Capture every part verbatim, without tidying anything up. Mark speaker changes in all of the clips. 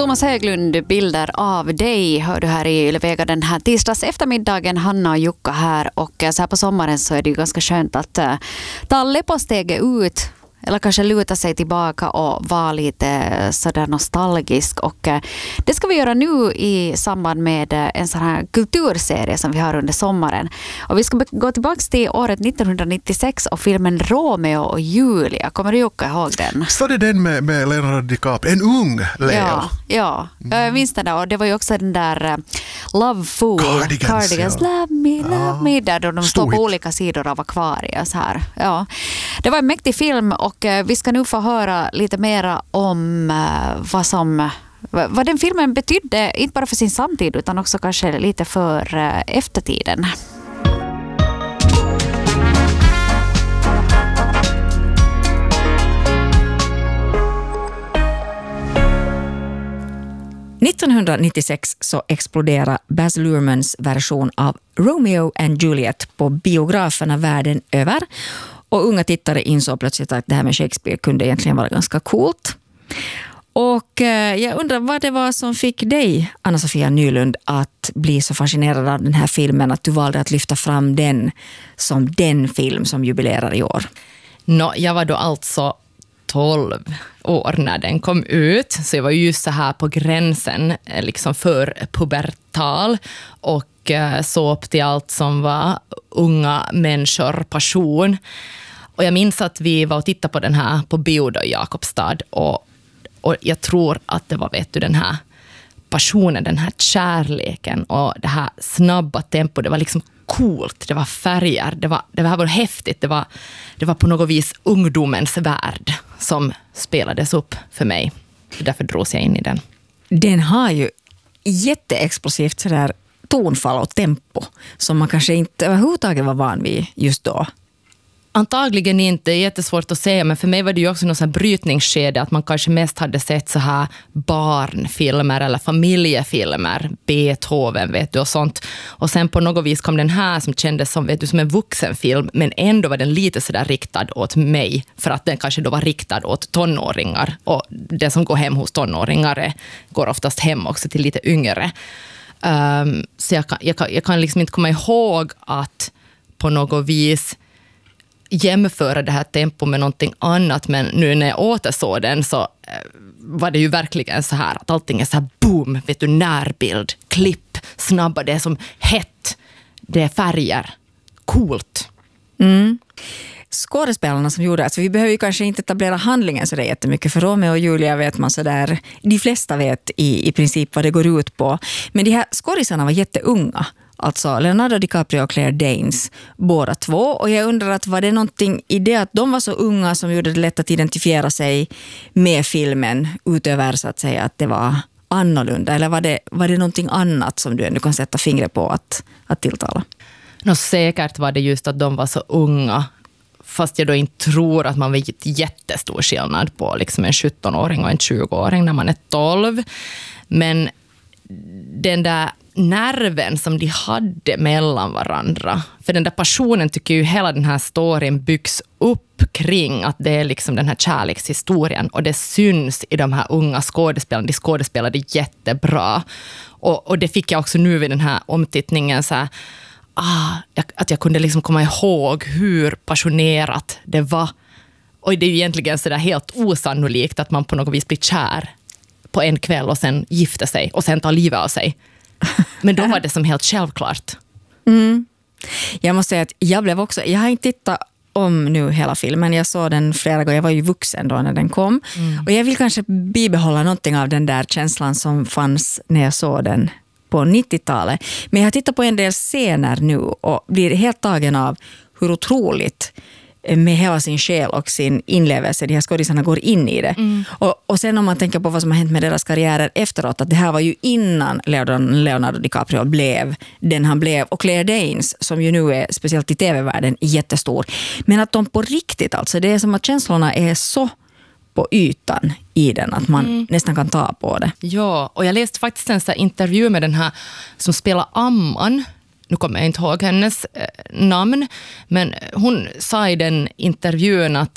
Speaker 1: Thomas Höglund, bilder av dig hör du här i Ylevega den här tisdags eftermiddagen. Hanna och Jukka här, och så här på sommaren så är det ju ganska skönt att uh, ta läpposteg ut eller kanske luta sig tillbaka och vara lite sådär nostalgisk. Och uh, det ska vi göra nu i samband med uh, en sån här kulturserie som vi har under sommaren. Och vi ska gå tillbaka till året nittonhundranittiosex och filmen Romeo och Julia. Kommer du Jukka ihåg den?
Speaker 2: Så det är den med, med Leonardo DiCaprio, en ung Leo.
Speaker 1: Ja, ja. Mm. Jag minns det där, och det var ju också den där uh, Love Fool,
Speaker 2: Cardigans,
Speaker 1: Cardigans
Speaker 2: ja.
Speaker 1: Love me, love
Speaker 2: ja.
Speaker 1: me, där de står på
Speaker 2: hit.
Speaker 1: olika sidor av akvariet så här. Ja. Det var en mäktig film, och uh, vi ska nu få höra lite mera om uh, vad som vad den filmen betydde, inte bara för sin samtid utan också kanske lite för uh, eftertiden.
Speaker 3: nittonhundranittiosex så exploderar Baz Luhrmanns version av Romeo and Juliet på biograferna världen över. Och unga tittare insåg plötsligt att det här med Shakespeare kunde egentligen vara ganska coolt. Och eh, jag undrar vad det var som fick dig, Anna-Sofia Nylund, att bli så fascinerad av den här filmen att du valde att lyfta fram den som den film som jubilerar i år.
Speaker 4: No, jag var då alltså tolv år när den kom ut, så jag var ju just så här på gränsen liksom för pubertal och eh, så upp till allt som var unga människor, passion. Och jag minns att vi var och tittade på den här på bio då i Jakobstad, och, och jag tror att det var, vet du, den här passionen, den här kärleken och det här snabba tempo, det var liksom coolt, det var färger, det var, det var häftigt, det var, det var på något vis ungdomens värld som spelades upp för mig. Därför drogs jag in i den.
Speaker 3: Den har ju jätteexplosivt sådär tonfall och tempo som man kanske inte överhuvudtaget var van vid just då.
Speaker 4: Antagligen inte, jättesvårt att säga, men för mig var det ju också någon sån här brytningsskede att man kanske mest hade sett så här barnfilmer eller familjefilmer, Beethoven vet du och sånt. Och sen på något vis kom den här som kändes som, vet du, som en vuxenfilm, men ändå var den lite så där riktad åt mig, för att den kanske då var riktad åt tonåringar, och det som går hem hos tonåringar är, går oftast hem också till lite yngre. Um, så jag kan, jag, kan, jag kan liksom inte komma ihåg att på något vis jämföra det här tempo med någonting annat, men nu när jag återsåg den så var det ju verkligen så här att allting är så här boom, vet du, närbild, klipp, snabba, det är som hett, det är färger, coolt.
Speaker 3: Mm. Skådespelarna som gjorde, alltså vi behöver ju kanske inte etablera handlingen så det är jättemycket, för Romeo och Julia vet man så där, de flesta vet i, i princip vad det går ut på, men de här skådisarna var jätteunga. Alltså Leonardo DiCaprio och Claire Danes, båda två. Och jag undrar att var det någonting i det att de var så unga som gjorde det lätt att identifiera sig med filmen utöver så att säga att det var annorlunda? Eller var det, var det någonting annat som du ändå kan sätta fingret på att, att tilltala?
Speaker 4: Nå, säkert var det just att de var så unga, fast jag då inte tror att man vet jättestor skillnad på liksom en sjuttonåring och en tjugoåring när man är tolv. Men den där nerven som de hade mellan varandra, för den där passionen tycker ju hela den här storyn byggs upp kring att det är liksom den här kärlekshistorien, och det syns i de här unga skådespelarna, de skådespelade jättebra, och, och det fick jag också nu vid den här omtittningen så här, ah, att jag kunde liksom komma ihåg hur passionerat det var, och det är ju egentligen så där helt osannolikt att man på något vis blir kär på en kväll och sen gifter sig och sen tar livet av sig. Men då var det som helt självklart.
Speaker 3: Mm. Jag måste säga att jag blev också, jag har inte tittat om nu hela filmen, jag såg den flera gånger, jag var ju vuxen då när den kom. Mm. Och jag vill kanske bibehålla någonting av den där känslan som fanns när jag såg den på nittiotalet. Men jag har tittat på en del scener nu och blir helt tagen av hur otroligt med hela sin själ och sin inlevelse de här skådisarna går in i det. Mm. Och, och sen om man tänker på vad som har hänt med deras karriärer efteråt, att det här var ju innan Leonardo DiCaprio blev den han blev, och Claire Danes som ju nu är speciellt i tv-världen jättestor. Men att de på riktigt, alltså det är som att känslorna är så på ytan i den att man mm. nästan kan ta på det.
Speaker 4: Ja, och jag läste faktiskt en sån här intervju med den här som spelar Amman. Nu kommer jag inte ihåg hennes eh, namn, men hon sa i den intervjun att,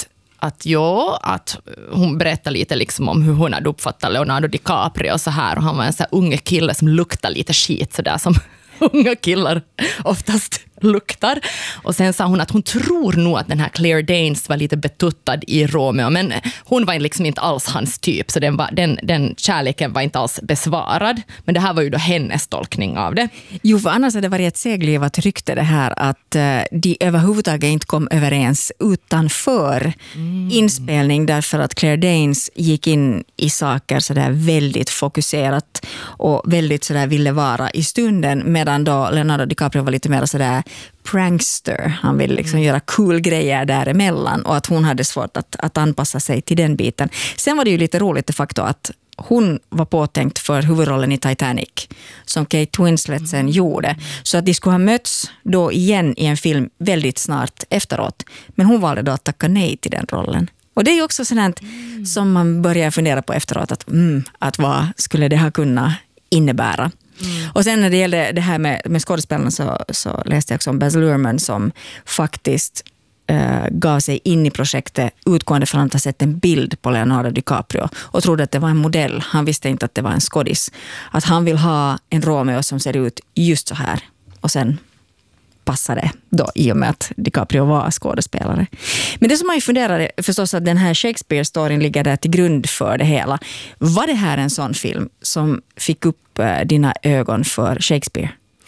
Speaker 4: att ja, att hon berättar lite liksom om hur hon hade uppfattat Leonardo DiCaprio och så här, och han var en så här unge kille som luktar lite skit så där som unga killar oftast luktar. Och sen sa hon att hon tror nog att den här Claire Danes var lite betuttad i Romeo, men hon var liksom inte alls hans typ, så den, var, den, den kärleken var inte alls besvarad. Men det här var ju då hennes tolkning av det.
Speaker 3: Jo, för annars hade det varit ett seglivat rykte det här att uh, de överhuvudtaget inte kom överens utanför mm. inspelning, därför att Claire Danes gick in i saker så där väldigt fokuserat och väldigt så där ville vara i stunden, medan då Leonardo DiCaprio var lite mer så där prankster. Han ville liksom mm. göra cool grejer däremellan, och att hon hade svårt att, att anpassa sig till den biten. Sen var det ju lite roligt de facto att hon var påtänkt för huvudrollen i Titanic som Kate Winslet sen mm. gjorde. Så att de skulle ha mötts då igen i en film väldigt snart efteråt. Men hon valde då att tacka nej till den rollen. Och det är ju också sådant mm. som man börjar fundera på efteråt, att, mm, att vad skulle det ha kunnat innebära. Mm. Och sen när det gällde det här med, med skådespelarna så, så läste jag också om Baz Luhrmann som faktiskt uh, gav sig in i projektet utgående från att ha sett en bild på Leonardo DiCaprio och trodde att det var en modell. Han visste inte att det var en skådis. Att han vill ha en Romeo som ser ut just så här. Och sen passade då i och med att DiCaprio var skådespelare. Men det som man ju funderade förstås att den här Shakespeare-storyn ligger där till grund för det hela. Var det här en sån film som fick upp uh, dina ögon för Shakespeare?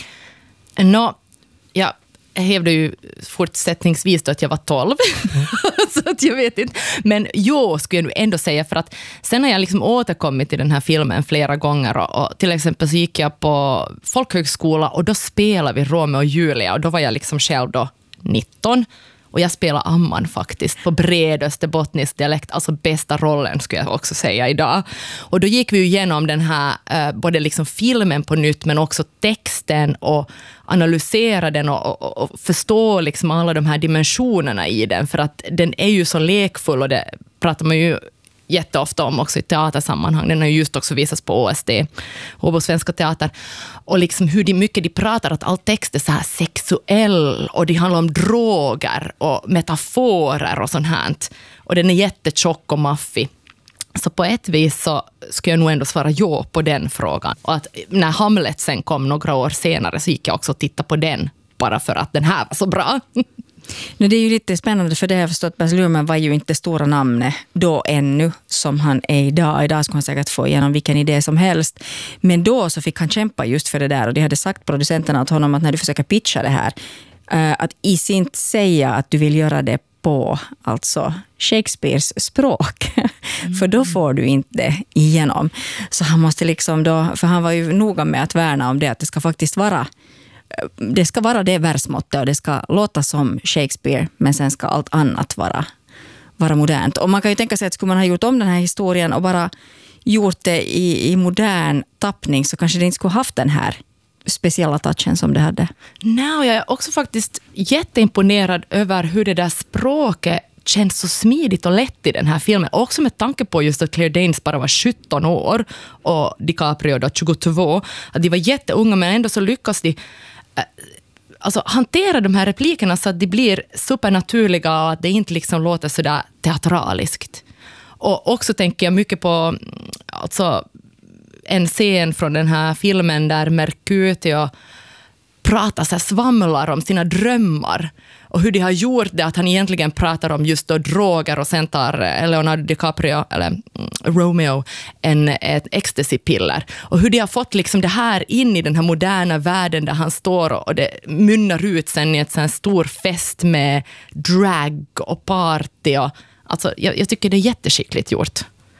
Speaker 4: Nå, ja, jag hävdade ju fortsättningsvis då att jag var tolv. Så att jag vet inte. Men jo, skulle jag nu ändå säga, för att sen har jag liksom återkommit till den här filmen flera gånger. Och, och till exempel så gick jag på folkhögskola och då spelade vi Romeo och Julia. Och då var jag liksom själv då nitton. Och jag spelar Amman faktiskt på bred österbottnisk dialekt. Alltså bästa rollen skulle jag också säga idag. Och då gick vi ju igenom den här, eh, både liksom filmen på nytt men också texten och analysera den och, och, och förstå liksom alla de här dimensionerna i den. För att den är ju så lekfull, och det pratar man ju jätteofta om också i teatersammanhang. Den har ju just också visats på O S D, Åbo Svenska Teater. Och liksom hur de, mycket de pratar, att all text är så här sexuell och det handlar om droger och metaforer och sånt här. Och den är jättetjock och maffig. Så på ett vis så ska jag nog ändå svara ja på den frågan. Och att när Hamlet sen kom några år senare så gick jag också och titta på den bara för att den här var så bra.
Speaker 3: Nu, det är ju lite spännande, för det har jag förstått att Baz Luhrmann var ju inte det stora namnet då ännu som han är idag. Idag ska han säkert få igenom vilken idé som helst. Men då så fick han kämpa just för det där, och de hade sagt producenterna åt honom att när du försöker pitcha det här, att i sin säga att du vill göra det på alltså Shakespeares språk. Mm. För då får du inte igenom. Så han måste liksom då, för han var ju noga med att värna om det, att det ska faktiskt vara det ska vara det versmåttet och det ska låta som Shakespeare, men sen ska allt annat vara, vara modernt. Och man kan ju tänka sig att skulle man ha gjort om den här historien och bara gjort det i, i modern tappning, så kanske det inte skulle haft den här speciella touchen som det hade. Nej,
Speaker 4: jag är också faktiskt jätteimponerad över hur det där språket känns så smidigt och lätt i den här filmen. Också med tanke på just att Claire Danes bara var sjutton år och DiCaprio då tjugotvå. Att de var jätteunga, men ändå så lyckas de äh, alltså, hantera de här replikerna så att de blir supernaturliga och att det inte liksom låter sådär teatraliskt. Och också tänker jag mycket på alltså, en scen från den här filmen där Mercutio pratar så här, svamlar om sina drömmar och hur de har gjort det, att han egentligen pratar om just då droger, och sen tar Leonardo DiCaprio eller Romeo en, ett ecstasy-piller, och hur de har fått liksom det här in i den här moderna världen där han står, och det mynnar ut sen i ett sån stor fest med drag och party, och alltså, jag, jag tycker det är jätteskickligt gjort.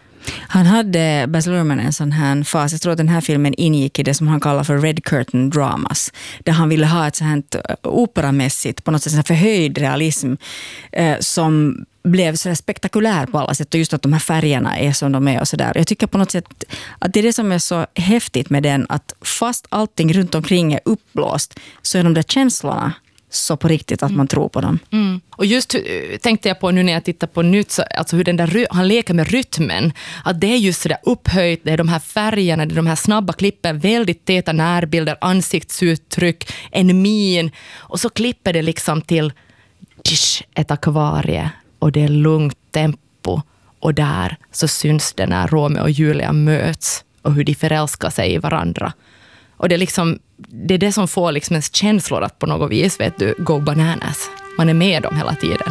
Speaker 3: Han hade, Baz Luhrmann, en sån här fas. Jag tror att den här filmen ingick i det som han kallar för Red Curtain Dramas. Där han ville ha ett sånt här operamässigt, på något sätt en förhöjd realism eh, som blev så spektakulär på alla sätt. Och just att de här färgerna är som de är och sådär. Jag tycker på något sätt att det är det som är så häftigt med den. Att fast allting runt omkring är uppblåst, så är de där känslorna så på riktigt att man tror på dem.
Speaker 4: Mm. Och just tänkte jag på nu när jag tittar på nytt, så, alltså hur den där, han leker med rytmen, att det är just så där upphöjt, det är de här färgerna, det är de här snabba klippen, väldigt täta närbilder, ansiktsuttryck, en min, och så klipper det liksom till tsch, ett akvarie, och det är lugnt tempo och där så syns det när Romeo och Julia möts och hur de förälskar sig i varandra. Och det är liksom det är det som får liksom ens känslor att på något vis, vet du, go bananas. Man är med dem hela tiden.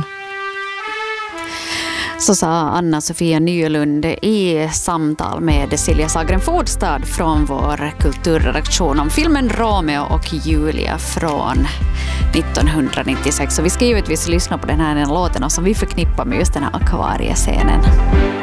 Speaker 1: Så sa Anna-Sofia Nylund i samtal med Silja Sagren-Fordstad från vår kulturredaktion om filmen Romeo och Julia från nittonhundranittiosex. Så vi ska givetvis lyssna på den här låten som vi förknippar med just den här akvariescenen.